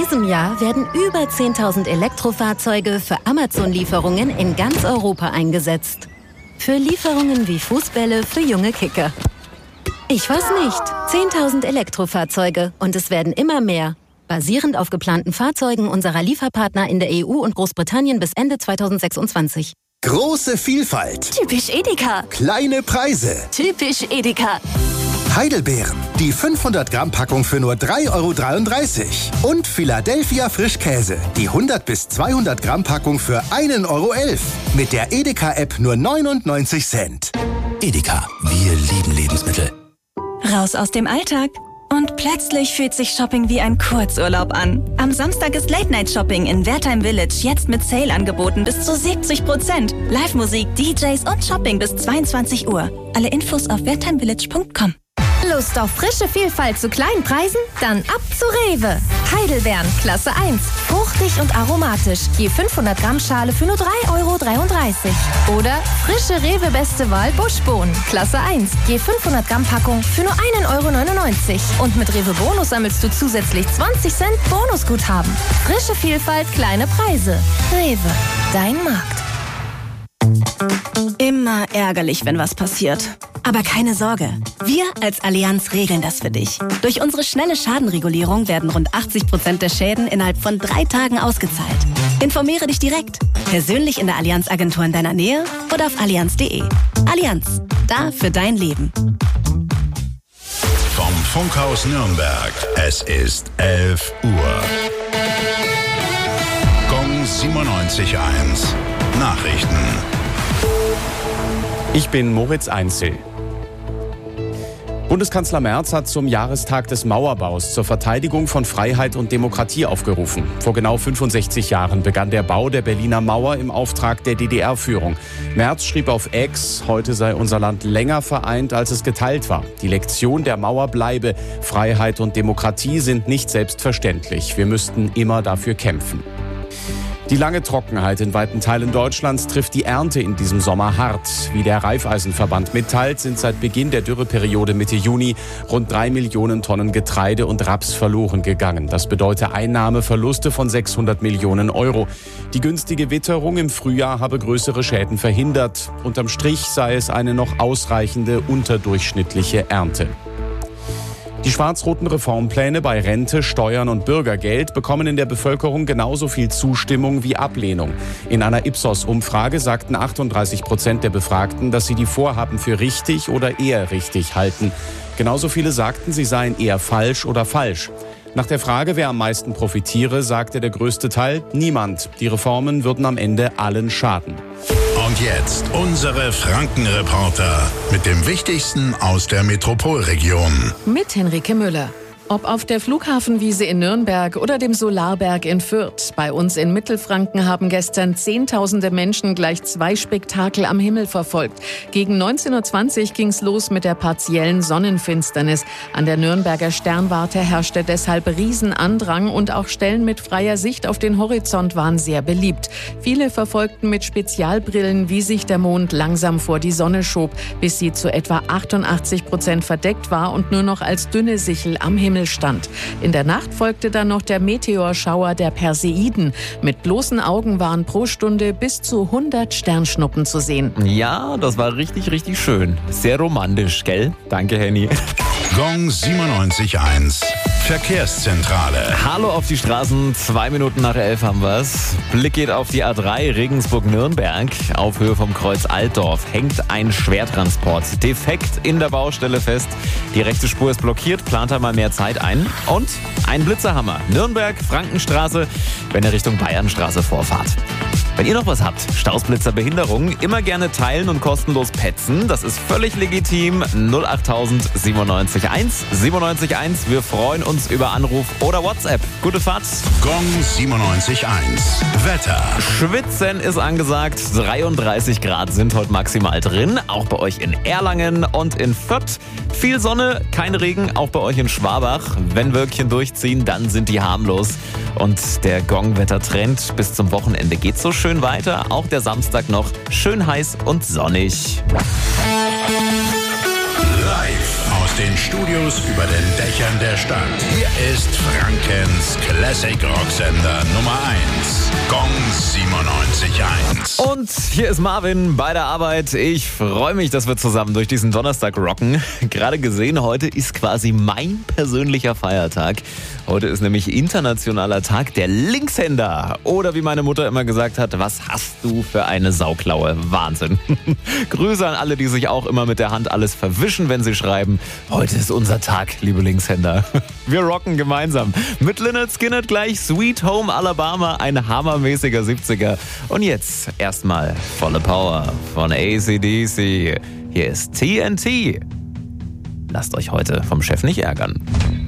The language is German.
diesem Jahr werden über 10.000 Elektrofahrzeuge für Amazon-Lieferungen in ganz Europa eingesetzt. Für Lieferungen wie Fußbälle für junge Kicker. Ich weiß nicht. 10.000 Elektrofahrzeuge und es werden immer mehr. Basierend auf geplanten Fahrzeugen unserer Lieferpartner in der EU und Großbritannien bis Ende 2026. Große Vielfalt. Typisch Edeka. Kleine Preise. Typisch Edeka. Heidelbeeren. Die 500 Gramm Packung für nur 3,33 €. Und Philadelphia Frischkäse. Die 100 bis 200 Gramm Packung für 1,11 €. Mit der Edeka-App nur 99 Cent. Edeka. Wir lieben Lebensmittel. Raus aus dem Alltag. Und plötzlich fühlt sich Shopping wie ein Kurzurlaub an. Am Samstag ist Late-Night-Shopping in Wertheim Village jetzt mit Sale-Angeboten bis zu 70%. Live-Musik, DJs und Shopping bis 22 Uhr. Alle Infos auf wertheimvillage.com. Lust auf frische Vielfalt zu kleinen Preisen? Dann ab zu Rewe. Heidelbeeren, Klasse 1. Fruchtig und aromatisch. Je 500 Gramm Schale für nur 3,33 €. Oder frische Rewe Beste Wahl Buschbohnen, Klasse 1. Je 500 Gramm Packung für nur 1,99 €. Und mit Rewe Bonus sammelst du zusätzlich 20 Cent Bonusguthaben. Frische Vielfalt, kleine Preise. Rewe, dein Markt. Immer ärgerlich, wenn was passiert. Aber keine Sorge, wir als Allianz regeln das für dich. Durch unsere schnelle Schadenregulierung werden rund 80% der Schäden innerhalb von 3 Tagen ausgezahlt. Informiere dich direkt, persönlich in der Allianz-Agentur in deiner Nähe oder auf allianz.de. Allianz, da für dein Leben. Vom Funkhaus Nürnberg, es ist 11 Uhr. Gong 97.1, Nachrichten. Ich bin Moritz Einzel. Bundeskanzler Merz hat zum Jahrestag des Mauerbaus zur Verteidigung von Freiheit und Demokratie aufgerufen. Vor genau 65 Jahren begann der Bau der Berliner Mauer im Auftrag der DDR-Führung. Merz schrieb auf X, heute sei unser Land länger vereint, als es geteilt war. Die Lektion der Mauer bleibe: Freiheit und Demokratie sind nicht selbstverständlich. Wir müssten immer dafür kämpfen. Die lange Trockenheit in weiten Teilen Deutschlands trifft die Ernte in diesem Sommer hart. Wie der Raiffeisenverband mitteilt, sind seit Beginn der Dürreperiode Mitte Juni rund 3 Millionen Tonnen Getreide und Raps verloren gegangen. Das bedeutet Einnahmeverluste von 600 Millionen €. Die günstige Witterung im Frühjahr habe größere Schäden verhindert. Unterm Strich sei es eine noch ausreichende unterdurchschnittliche Ernte. Die schwarz-roten Reformpläne bei Rente, Steuern und Bürgergeld bekommen in der Bevölkerung genauso viel Zustimmung wie Ablehnung. In einer Ipsos-Umfrage sagten 38% der Befragten, dass sie die Vorhaben für richtig oder eher richtig halten. Genauso viele sagten, sie seien eher falsch oder falsch. Nach der Frage, wer am meisten profitiere, sagte der größte Teil: niemand. Die Reformen würden am Ende allen schaden. Und jetzt unsere Franken-Reporter mit dem Wichtigsten aus der Metropolregion. Mit Henrike Müller. Ob auf der Flughafenwiese in Nürnberg oder dem Solarberg in Fürth. Bei uns in Mittelfranken haben gestern Zehntausende Menschen gleich 2 Spektakel am Himmel verfolgt. Gegen 19:20 Uhr ging es los mit der partiellen Sonnenfinsternis. An der Nürnberger Sternwarte herrschte deshalb Riesenandrang und auch Stellen mit freier Sicht auf den Horizont waren sehr beliebt. Viele verfolgten mit Spezialbrillen, wie sich der Mond langsam vor die Sonne schob, bis sie zu etwa 88% verdeckt war und nur noch als dünne Sichel am Himmel stand. In der Nacht folgte dann noch der Meteorschauer der Perseiden. Mit bloßen Augen waren pro Stunde bis zu 100 Sternschnuppen zu sehen. Ja, das war richtig, richtig schön. Sehr romantisch, gell? Danke, Henny. Gong 97.1, Verkehrszentrale. Hallo auf die Straßen, 2 Minuten nach 11 haben wir's. Blick geht auf die A3 Regensburg-Nürnberg. Auf Höhe vom Kreuz Altdorf hängt ein Schwertransport defekt in der Baustelle fest. Die rechte Spur ist blockiert, plant einmal mehr Zeit ein. Und ein Blitzerhammer. Nürnberg-Frankenstraße, wenn ihr Richtung Bayernstraße vorfahrt. Wenn ihr noch was habt, Staus, Blitzer, Behinderung, immer gerne teilen und kostenlos petzen. Das ist völlig legitim. 08000 971 971. Wir freuen uns über Anruf oder WhatsApp. Gute Fahrt. Gong 97.1, Wetter. Schwitzen ist angesagt. 33 Grad sind heute maximal drin. Auch bei euch in Erlangen und in Fürth. Viel Sonne, kein Regen, auch bei euch in Schwabach. Wenn Wölkchen durchziehen, dann sind die harmlos. Und der Gong-Wettertrend bis zum Wochenende geht so schön weiter. Auch der Samstag noch schön heiß und sonnig. Live aus den Studios über den Dächern der Stadt. Hier ist Frankens Classic Rocksender Nummer 1. Gong 97.1. Und hier ist Marvin bei der Arbeit. Ich freue mich, dass wir zusammen durch diesen Donnerstag rocken. Gerade gesehen, heute ist quasi mein persönlicher Feiertag. Heute ist nämlich internationaler Tag der Linkshänder. Oder wie meine Mutter immer gesagt hat, was hast du für eine Sauklaue? Wahnsinn. Grüße an alle, die sich auch immer mit der Hand alles verwischen, wenn sie schreiben, heute ist unser Tag, liebe Linkshänder. Wir rocken gemeinsam. Mit Lynyrd Skynyrd gleich Sweet Home Alabama, ein hammermäßiger 70er. Und jetzt erstmal volle Power von AC/DC. Hier ist TNT. Lasst euch heute vom Chef nicht ärgern.